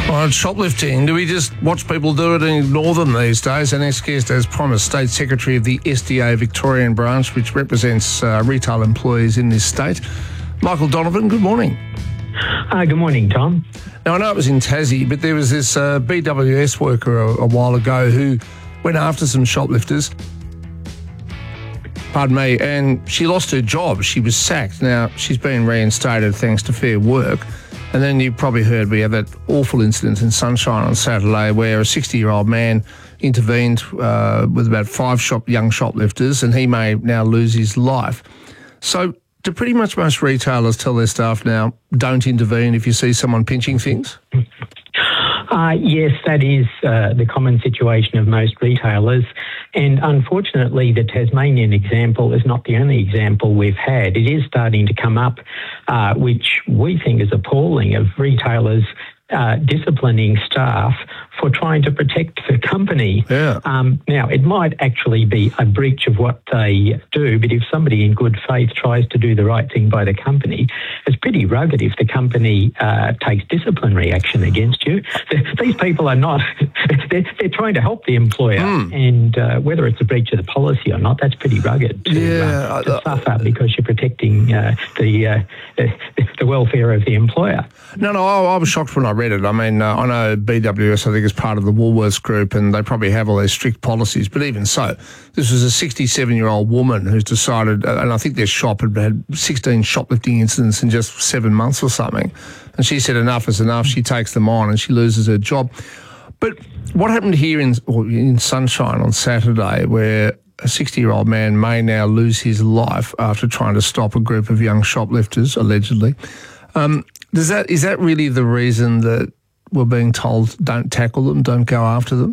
Well, shoplifting, do we just watch people do it and ignore them these days? Our next guest has promised State Secretary of the SDA Victorian branch, which represents retail employees in this state. Michael Donovan, good morning. Good morning, Tom. Now, I know it was in Tassie, but there was this BWS worker a while ago who went after some shoplifters. Pardon me, and she lost her job. She was sacked. Now, she's been reinstated thanks to Fair Work. And then you probably heard we had that awful incident in Sunshine on Saturday where a 60-year-old man intervened with about 5 young shoplifters, and he may now lose his life. So do pretty much most retailers tell their staff now, don't intervene if you see someone pinching things? Yes, that is the common situation of most retailers. And unfortunately, the Tasmanian example is not the only example we've had. It is starting to come up, which we think is appalling, of retailers disciplining staff for trying to protect the company. Yeah. Now, it might actually be a breach of what they do, but if somebody in good faith tries to do the right thing by the company, it's pretty rugged if the company takes disciplinary action against you. These people are not, they're trying to help the employer, and whether it's a breach of the policy or not, that's pretty rugged to suffer because you're protecting the welfare of the employer. No, I was shocked when I read it. I mean, I know BWS, I think, is part of the Woolworths Group, and they probably have all these strict policies. But even so, this was a 67-year-old woman who's decided, and I think their shop had 16 shoplifting incidents in just 7 months or something. And she said enough is enough. She takes them on and she loses her job. But what happened here in Sunshine on Saturday, where a 60-year-old man may now lose his life after trying to stop a group of young shoplifters, allegedly, is that really the reason that we're being told don't tackle them, don't go after them?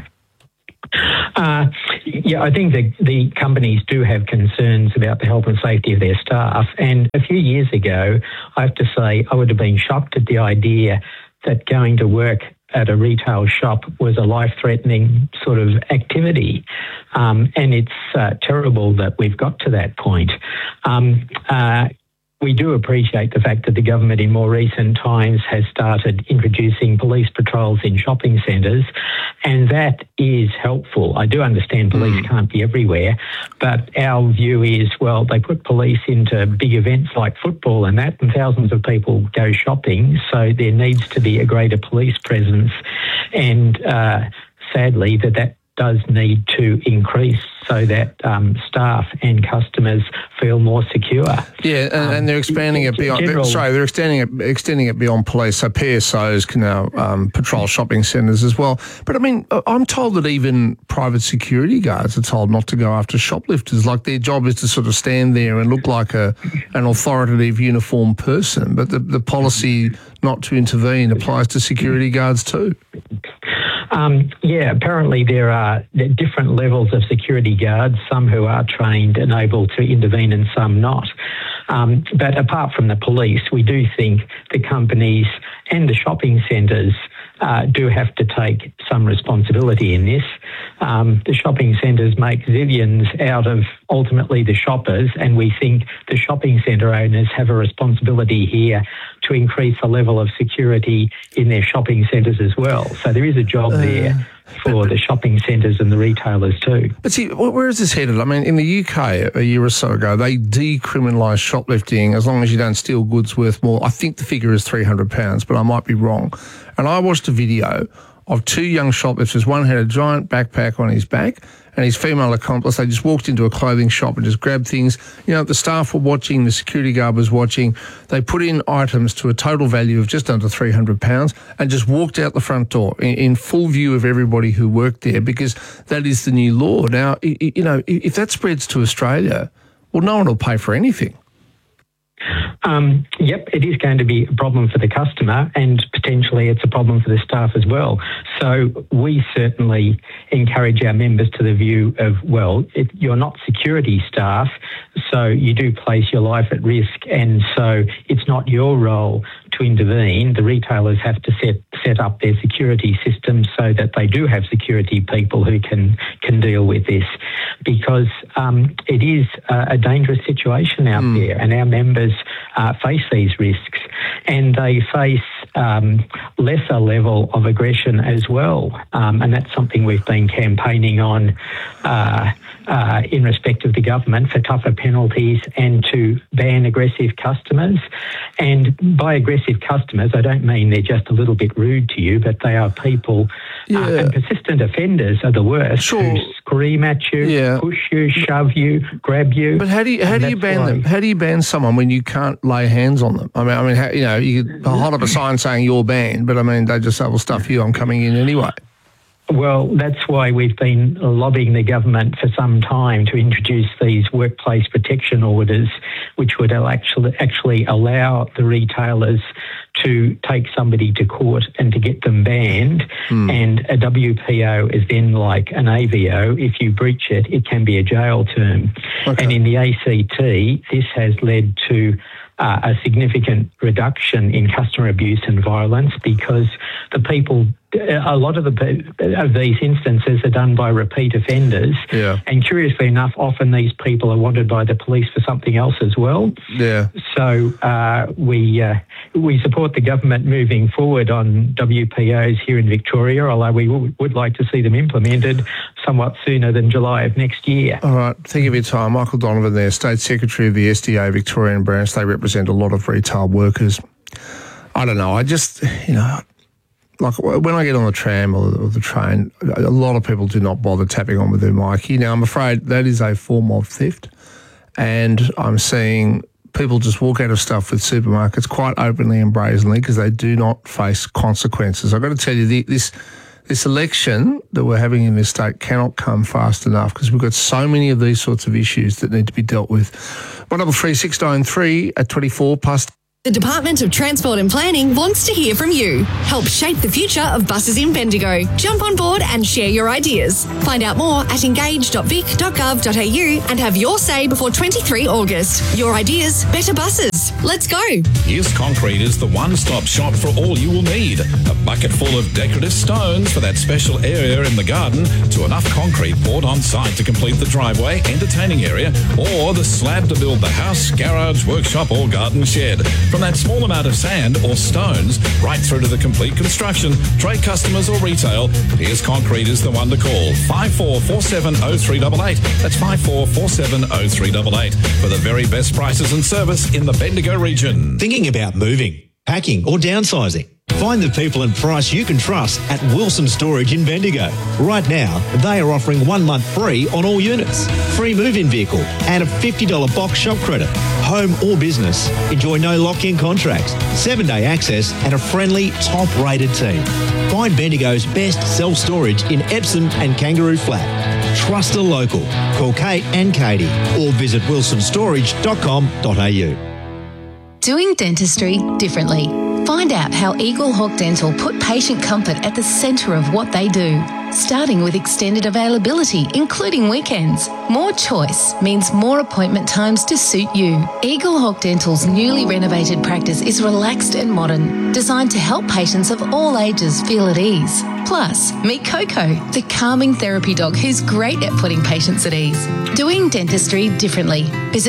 Yeah, I think the companies do have concerns about the health and safety of their staff. And a few years ago, I have to say, I would have been shocked at the idea that going to work at a retail shop was a life-threatening sort of activity. And it's terrible that we've got to that point. We do appreciate the fact that the government in more recent times has started introducing police patrols in shopping centres, and that is helpful. I do understand police can't be everywhere, but our view is, well, they put police into big events like football and that, and thousands of people go shopping, so there needs to be a greater police presence, and sadly that does need to increase so that staff and customers feel more secure. Yeah, and they're expanding it beyond. They're extending it beyond police. So PSOs can now patrol shopping centres as well. But I mean, I'm told that even private security guards are told not to go after shoplifters. Like their job is to sort of stand there and look like an authoritative, uniformed person. But the policy not to intervene applies to security guards too. Apparently there are different levels of security guards, some who are trained and able to intervene and some not. But apart from the police, we do think the companies and the shopping centres do have to take some responsibility in this. The shopping centres make zillions out of ultimately the shoppers, and we think the shopping centre owners have a responsibility here to increase the level of security in their shopping centres as well. So there is a job there for the shopping centres and the retailers too. But see, where is this headed? I mean, in the UK a year or so ago, they decriminalised shoplifting as long as you don't steal goods worth more. I think the figure is £300, but I might be wrong. And I watched a video of 2 young shoplifters. One had a giant backpack on his back, and his female accomplice, they just walked into a clothing shop and just grabbed things. You know, the staff were watching, the security guard was watching. They put in items to a total value of just under £300 and just walked out the front door in full view of everybody who worked there, because that is the new law. Now, you know, if that spreads to Australia, well, no one will pay for anything. Yep, it is going to be a problem for the customer, and potentially it's a problem for the staff as well. So we certainly encourage our members to the view of, well, you're not security staff, so you do place your life at risk, and so it's not your role to intervene. The retailers have to set up their security systems so that they do have security people who can deal with this, because it is a dangerous situation out there, and our members face these risks, and they face lesser level of aggression as well. And that's something we've been campaigning on in respect of the government for tougher penalties and to ban aggressive customers. And by aggressive customers, I don't mean they're just a little bit rude to you, but they are people, and persistent offenders are the worst, who scream at you, push you, shove you, grab you. But how do you ban them? How do you ban someone when you can't lay hands on them? I mean, how, you could hold up a sign saying you're banned, but I mean, they just say, well, stuff you, I'm coming in anyway. Well, that's why we've been lobbying the government for some time to introduce these workplace protection orders, which would actually allow the retailers to take somebody to court and to get them banned. And a WPO is then like an AVO. If you breach it, it can be a jail term. Okay. And in the ACT, this has led to a significant reduction in customer abuse and violence because a lot of these instances are done by repeat offenders. Yeah. And curiously enough, often these people are wanted by the police for something else as well. Yeah. So we support the government moving forward on WPOs here in Victoria, although we would like to see them implemented somewhat sooner than July of next year. All right. Thank you for your time. Michael Donovan there, State Secretary of the SDA Victorian branch. They represent a lot of retail workers. I don't know. I just, like when I get on the tram or the train, a lot of people do not bother tapping on with their mic. Now, I'm afraid that is a form of theft, and I'm seeing people just walk out of stuff with supermarkets quite openly and brazenly because they do not face consequences. I've got to tell you, this election that we're having in this state cannot come fast enough because we've got so many of these sorts of issues that need to be dealt with. 133693 at 24 past. The Department of Transport and Planning wants to hear from you. Help shape the future of buses in Bendigo. Jump on board and share your ideas. Find out more at engage.vic.gov.au and have your say before 23 August. Your ideas, better buses. Let's go. Here's Concrete is the one-stop shop for all you will need. A bucket full of decorative stones for that special area in the garden to enough concrete poured on site to complete the driveway, entertaining area, or the slab to build the house, garage, workshop or garden shed. From that small amount of sand or stones right through to the complete construction, trade customers or retail, Here's Concrete is the one to call. 54470388. That's 54470388 for the very best prices and service in the Bendigo region. Thinking about moving, packing or downsizing? Find the people and price you can trust at Wilson Storage in Bendigo. Right now, they are offering 1 month free on all units, free move-in vehicle and a $50 box shop credit. Home or business, enjoy no lock-in contracts, 7-day access and a friendly, top-rated team. Find Bendigo's best self-storage in Epsom and Kangaroo Flat. Trust a local. Call Kate and Katie or visit wilsonstorage.com.au. Doing dentistry differently. Find out how Eagle Hawk Dental put patient comfort at the centre of what they do, starting with extended availability, including weekends. More choice means more appointment times to suit you. Eagle Hawk Dental's newly renovated practice is relaxed and modern, designed to help patients of all ages feel at ease. Plus, meet Coco, the calming therapy dog who's great at putting patients at ease. Doing dentistry differently. Visit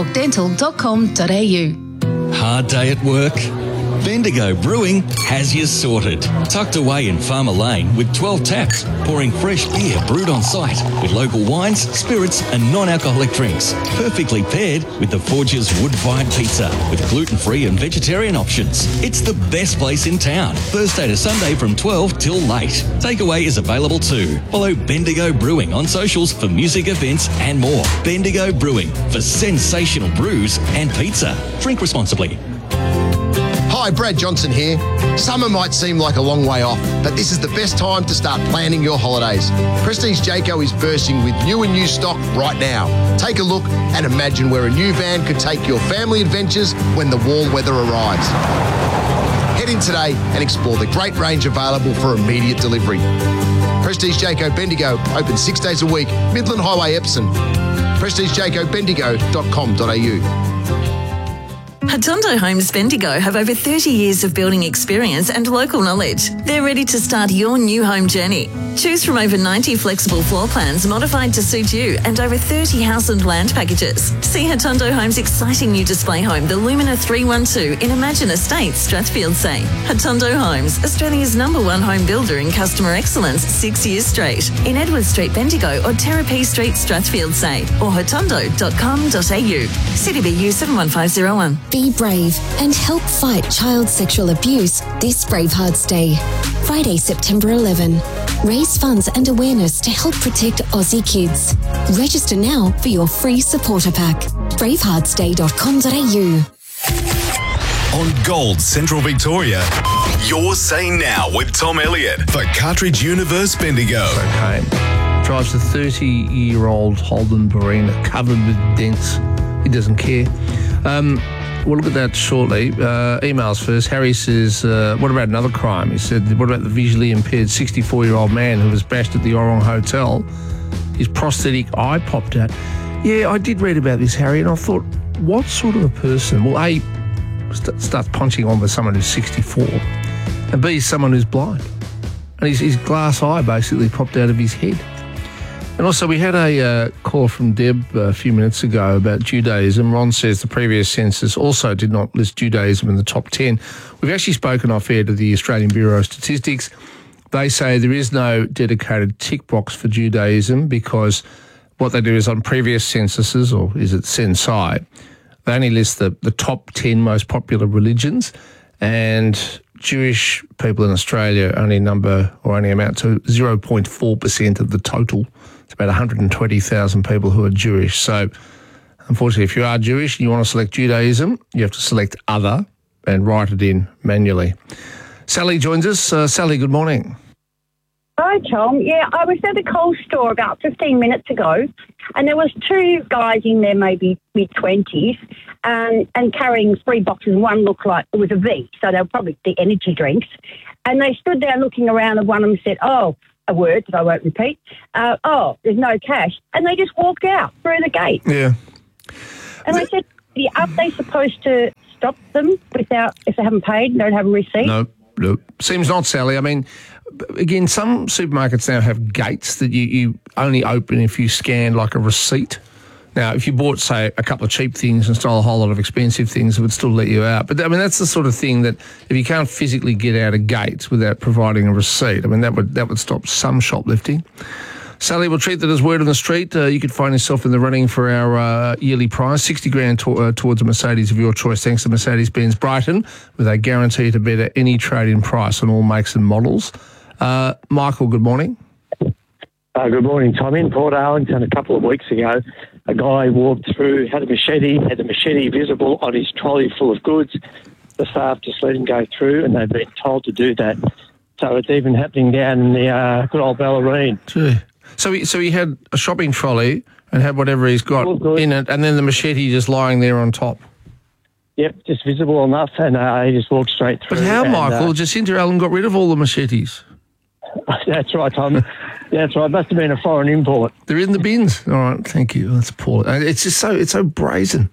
eaglehawkdental.com.au. Hard day at work? Bendigo Brewing has you sorted. Tucked away in Farmer Lane with 12 taps, pouring fresh beer brewed on site with local wines, spirits and non-alcoholic drinks. Perfectly paired with the Forge's wood-fired pizza with gluten-free and vegetarian options. It's the best place in town. Thursday to Sunday from 12 till late. Takeaway is available too. Follow Bendigo Brewing on socials for music events and more. Bendigo Brewing for sensational brews and pizza. Drink responsibly. Hi, Brad Johnson here. Summer might seem like a long way off, but this is the best time to start planning your holidays. Prestige Jayco is bursting with new and used stock right now. Take a look and imagine where a new van could take your family adventures when the warm weather arrives. Head in today and explore the great range available for immediate delivery. Prestige Jayco Bendigo, open 6 days a week, Midland Highway, Epsom. PrestigeJaycoBendigo.com.au. Hatondo Homes Bendigo have over 30 years of building experience and local knowledge. They're ready to start your new home journey. Choose from over 90 flexible floor plans modified to suit you and over 30 house and land packages. See Hatondo Homes' exciting new display home, the Lumina 312 in Imagine Estates, Strathfield Say. Hatondo Homes, Australia's #1 home builder in customer excellence 6 years straight. In Edward Street, Bendigo or Terrapee Street, Strathfield Say or hatondo.com.au. CDBU 71501. Be brave and help fight child sexual abuse this Bravehearts Day. Friday, September 11. Raise funds and awareness to help protect Aussie kids. Register now for your free supporter pack. braveheartsday.com.au. On Gold Central Victoria, you're saying now with Tom Elliott for Cartridge Universe Bendigo. Okay. Drives a 30-year-old Holden Barina covered with dents. He doesn't care. We'll look at that shortly. Emails first. Harry says, what about another crime? He said, what about the visually impaired 64-year-old man who was bashed at the Orong Hotel? His prosthetic eye popped out. Yeah, I did read about this, Harry, and I thought, what sort of a person? Well, A, starts punching on with someone who's 64, and B, someone who's blind. And his glass eye basically popped out of his head. And also, we had a call from Deb a few minutes ago about Judaism. Ron says the previous census also did not list Judaism in the top 10. We've actually spoken off-air to the Australian Bureau of Statistics. They say there is no dedicated tick box for Judaism because what they do is on previous censuses, or is it Censai, they only list the top 10 most popular religions, and Jewish people in Australia only amount to 0.4% of the total. It's about 120,000 people who are Jewish. So, unfortunately, if you are Jewish and you want to select Judaism, you have to select other and write it in manually. Sally joins us. Sally, good morning. Hi, Tom. Yeah, I was at a Coles store about 15 minutes ago, and there was two guys in there, maybe mid-20s, and carrying 3 boxes. One looked like it was a V, so they were probably the energy drinks. And they stood there looking around, and one of them said, a word that I won't repeat, there's no cash. And they just walked out through the gate. Yeah. And I said, aren't they supposed to stop them if they haven't paid and don't have a receipt? No. Seems not, Sally. I mean, again, some supermarkets now have gates that you only open if you scan like a receipt. Now, if you bought, say, a couple of cheap things and stole a whole lot of expensive things, it would still let you out. But, I mean, that's the sort of thing that if you can't physically get out of gates without providing a receipt, I mean, that would stop some shoplifting. Sally, we'll treat that as word on the street. You could find yourself in the running for our yearly prize, $60,000 towards a Mercedes of your choice, thanks to Mercedes-Benz Brighton, with a guarantee to better any trade-in price on all makes and models. Michael, good morning. Good morning, Tom. In Port Arlington a couple of weeks ago, a guy walked through, had the machete visible on his trolley full of goods. The staff just let him go through, and they've been told to do that. So it's even happening down in the good old Bellarine. Gee. So he had a shopping trolley and had whatever he's got in it, and then the machete just lying there on top. Yep, just visible enough, and he just walked straight through. But how, Michael? Jacinta Allen got rid of all the machetes. That's right, Tom. That's right. Must have been a foreign import. They're in the bins. All right, thank you. That's appalling. It's just so brazen.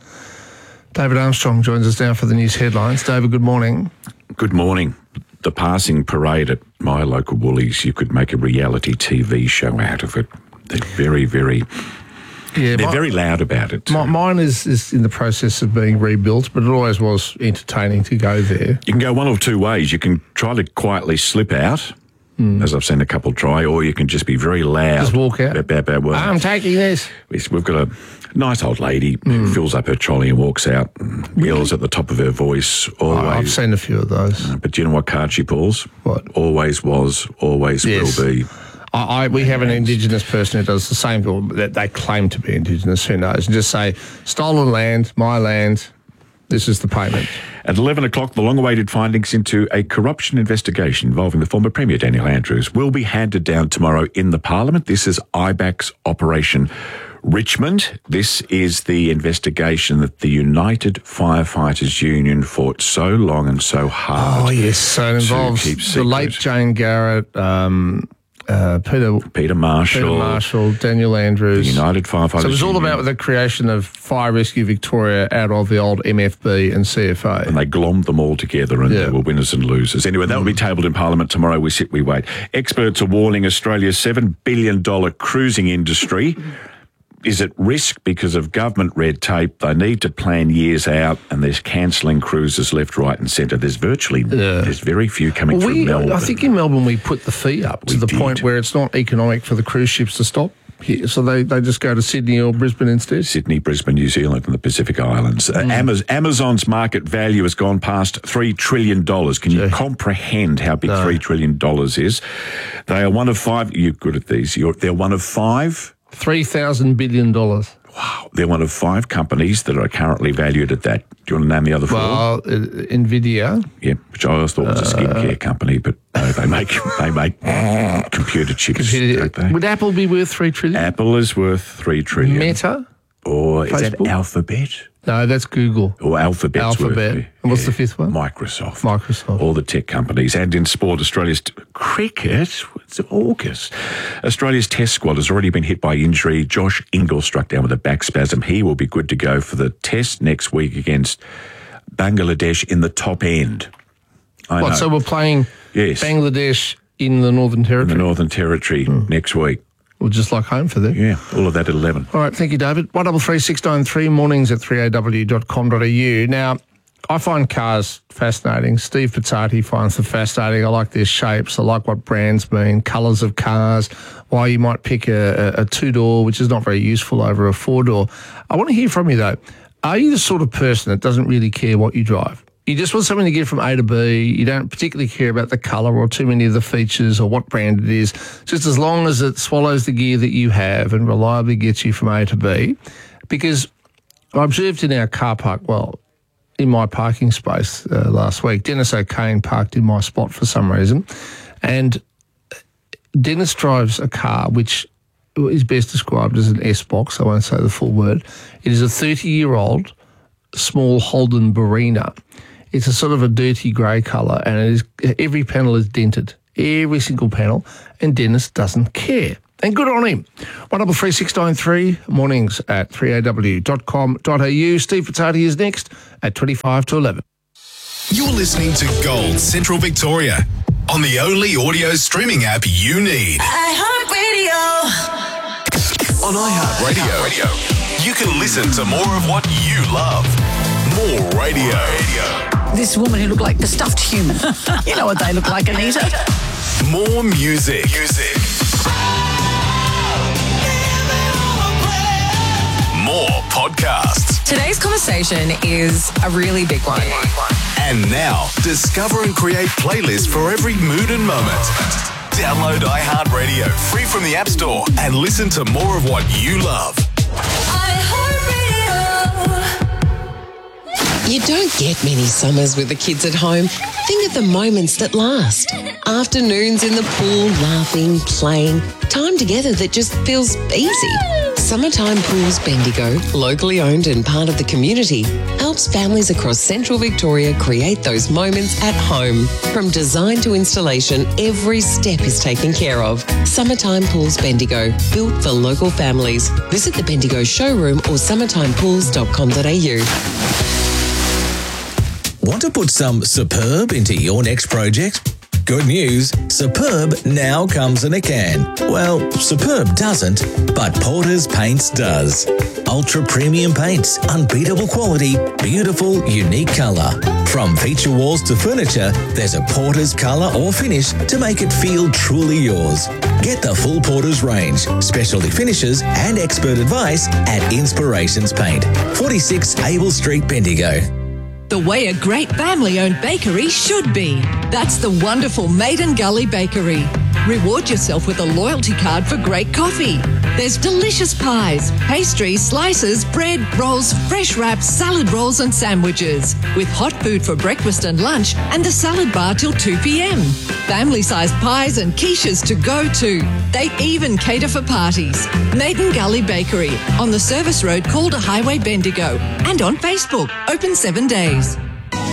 David Armstrong joins us now for the news headlines. David, good morning. Good morning. The passing parade at my local Woolies, you could make a reality TV show out of it. They're very, very... Yeah, they're very loud about it. Mine is in the process of being rebuilt, but it always was entertaining to go there. You can go one of two ways. You can try to quietly slip out, as I've seen a couple try, or you can just be very loud. Just walk out. I'm taking this. We've got a nice old lady who fills up her trolley and walks out and yells at the top of her voice. Always. I've seen a few of those. But do you know what card she pulls? What? Always was, always will be. We have an Indigenous person who does the same thing, that they claim to be Indigenous, who knows, and just say, stolen land, my land, this is the payment. At 11 o'clock, the long-awaited findings into a corruption investigation involving the former Premier Daniel Andrews will be handed down tomorrow in the Parliament. This is IBAC's Operation Richmond. This is the investigation that the United Firefighters Union fought so long and so hard. Oh, yes, so it involves the late Jane Garrett, Peter Marshall, Daniel Andrews. The United Firefighters. So it was all about the creation of Fire Rescue Victoria out of the old MFB and CFA. And they glommed them all together and there were winners and losers. Anyway, that will be tabled in Parliament tomorrow. We sit, we wait. Experts are warning Australia's $7 billion cruising industry is at risk because of government red tape. They need to plan years out, and there's cancelling cruises left, right and centre. There's there's very few coming from Melbourne. I think in Melbourne we put the fee up to the point where it's not economic for the cruise ships to stop here. So they just go to Sydney or Brisbane instead? Sydney, Brisbane, New Zealand and the Pacific Islands. Amazon's market value has gone past $3 trillion. Can you comprehend how big $3 trillion is? They are one of five. You're good at these. They're one of five. $3,000 billion. Wow. They're one of five companies that are currently valued at that. Do you want to name the other four? Well, NVIDIA. Yeah, which I always thought was a skincare company, but no, they make computer chips, don't they? Would Apple be worth $3 trillion? Apple is worth $3 trillion. Meta? Or Facebook? Is that Alphabet? No, that's Google. Or Alphabet. And what's the fifth one? Microsoft. All the tech companies. And in sport, Australia's cricket, it's August. Australia's test squad has already been hit by injury. Josh Ingle struck down with a back spasm. He will be good to go for the test next week against Bangladesh in the top end. So we're playing Bangladesh in the Northern Territory? In the Northern Territory next week. Well, just like home for them. Yeah, all of that at 11. All right, thank you, David. 133693 mornings at 3aw.com.au. Now, I find cars fascinating. Steve Patati finds them fascinating. I like their shapes. I like what brands mean, colours of cars, why you might pick a two-door, which is not very useful, over a four-door. I want to hear from you, though. Are you the sort of person that doesn't really care what you drive? You just want something to get from A to B. You don't particularly care about the colour or too many of the features or what brand it is, just as long as it swallows the gear that you have and reliably gets you from A to B. Because I observed in our car park, in my parking space last week, Dennis O'Kane parked in my spot for some reason. And Dennis drives a car which is best described as an S-Box. I won't say the full word. It is a 30-year-old small Holden Barina. It's a sort of a dirty grey colour, and every panel is dented, every single panel, and Dennis doesn't care. And good on him. 133693 mornings at 3aw.com.au. Steve Patati is next at 25 to 11. You're listening to Gold Central Victoria on the only audio streaming app you need. iHeartRadio. On iHeartRadio, you can listen to more of what you love. More radio. This woman who looked like the stuffed human. You know what they look like, Anita. More music. More podcasts. Today's conversation is a really big one. And now, discover and create playlists for every mood and moment. Download iHeartRadio free from the App Store and listen to more of what you love. You don't get many summers with the kids at home. Think of the moments that last. Afternoons in the pool, laughing, playing. Time together that just feels easy. Summertime Pools Bendigo, locally owned and part of the community, helps families across Central Victoria create those moments at home. From design to installation, every step is taken care of. Summertime Pools Bendigo, built for local families. Visit the Bendigo showroom or summertimepools.com.au. Want to put some superb into your next project? Good news, Superb now comes in a can. Well, Superb doesn't, but Porter's Paints does. Ultra premium paints, unbeatable quality, beautiful, unique colour. From feature walls to furniture, there's a Porter's colour or finish to make it feel truly yours. Get the full Porter's range, specialty finishes and expert advice at Inspirations Paint, 46 Abel Street, Bendigo. The way a great family-owned bakery should be. That's the wonderful Maiden Gully Bakery. Reward yourself with a loyalty card for great coffee. There's delicious pies, pastries, slices, bread, rolls, fresh wraps, salad rolls and sandwiches. With hot food for breakfast and lunch and the salad bar till 2 p.m. Family-sized pies and quiches to go to. They even cater for parties. Maiden Gully Bakery on the service road Calder Highway, Bendigo. And on Facebook, open 7 days. Hi,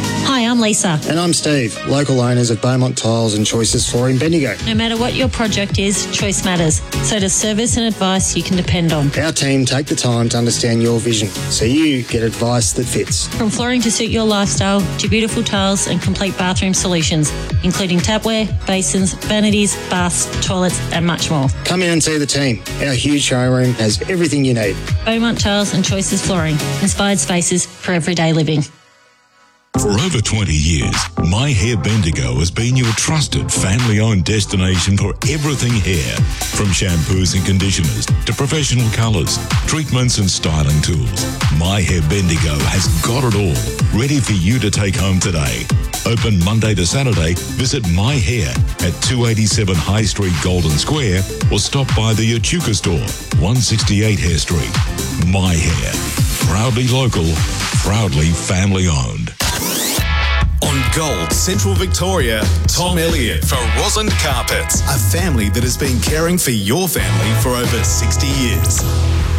Hi, I'm Lisa. And I'm Steve, local owners of Beaumont Tiles and Choices Flooring Bendigo. No matter what your project is, choice matters. So does service and advice you can depend on. Our team take the time to understand your vision, so you get advice that fits. From flooring to suit your lifestyle to beautiful tiles and complete bathroom solutions, including tapware, basins, vanities, baths, toilets and much more. Come in and see the team. Our huge showroom has everything you need. Beaumont Tiles and Choices Flooring. Inspired spaces for everyday living. For over 20 years, My Hair Bendigo has been your trusted family-owned destination for everything hair. From shampoos and conditioners to professional colours, treatments and styling tools. My Hair Bendigo has got it all, ready for you to take home today. Open Monday to Saturday, visit My Hair at 287 High Street, Golden Square, or stop by the Echuca store, 168 Hare Street. My Hair. Proudly local, proudly family-owned. On Gold, Central Victoria, Tom Elliott for Rosalind Carpets, a family that has been caring for your family for over 60 years.